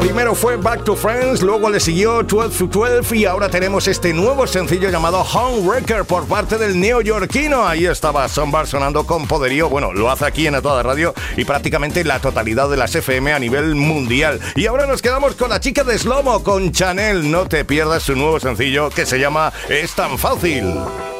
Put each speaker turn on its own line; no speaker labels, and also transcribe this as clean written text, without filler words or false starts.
Primero fue Back to Friends, luego le siguió 12 to 12 y ahora tenemos este nuevo sencillo llamado Homewrecker por parte del neoyorquino. Ahí estaba Sombar sonando con poderío. Bueno, lo hace aquí en A Toda Radio y prácticamente la totalidad de las FM a nivel mundial. Y ahora nos quedamos con la chica de Slomo, con Chanel. No te pierdas su nuevo sencillo que se llama Es tan fácil.